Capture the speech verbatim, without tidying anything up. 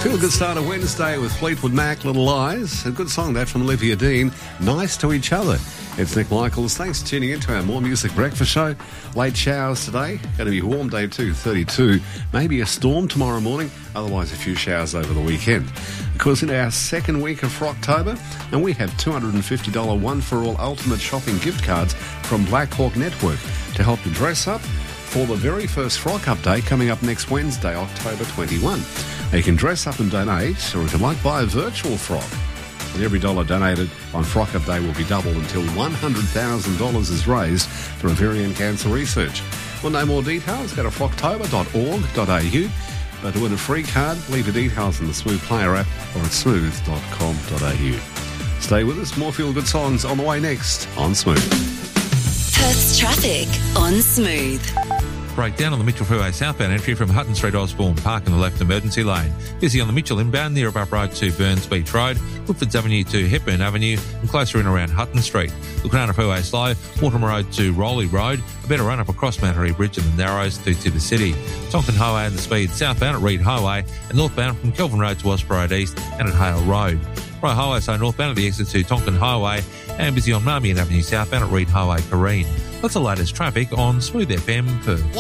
Feel good start of Wednesday with Fleetwood Mac, Little Lies. A good song that from Olivia Dean. Nice to each other. It's Nick Michaels. Thanks for tuning in to our More Music Breakfast show. Late showers today. Going to be a warm day too, thirty-two. Maybe a storm tomorrow morning. Otherwise, a few showers over the weekend. Of course, into our second week of Frocktober, and we have two hundred fifty dollars one-for-all ultimate shopping gift cards from Black Hawk Network to help you dress up for the very first Frock Up Day coming up next Wednesday, October twenty-first. Now you can dress up and donate, or if you like, buy a virtual frock. And every dollar donated on Frock Up Day will be doubled until one hundred thousand dollars is raised for ovarian cancer research. Want to know more details? Go to frocktober dot org dot a u. But to win a free card, leave the details in the Smooth Player app or at smooth dot com dot a u. Stay with us. More feel-good songs on the way next on Smooth. Perth's traffic on Smooth. Breakdown on the Mitchell Freeway southbound entry from Hutton Street Osborne Park in the left emergency lane. Busy on the Mitchell inbound near Above Road to Burns Beach Road, Woodfords Avenue to Hepburn Avenue, and closer in around Hutton Street. Lukana Freeway slow, Mortimer Road to Rowley Road, a better run up across Mount Harry Bridge and the Narrows through to the city. Tonkin Highway and the speed southbound at Reed Highway, and northbound from Kelvin Road to Osprey Road East and at Hale Road. Right Highway so northbound at the exit to Tonkin Highway, and busy on Marmion Avenue southbound at Reed Highway, Kareen. That's the latest traffic on Smooth F M Perth.